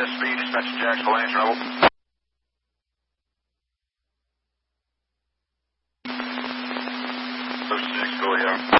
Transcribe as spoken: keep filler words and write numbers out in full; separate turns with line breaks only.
speed, dispatch to Jacksonville, Lance Rebel. oh six, go ahead.